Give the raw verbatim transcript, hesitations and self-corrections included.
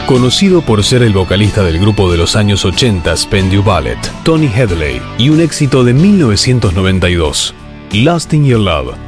Conocido por ser el vocalista del grupo de los años ochenta Spandau Ballet, Tony Hadley, y un éxito de mil novecientos noventa y dos, Lost in Your Love.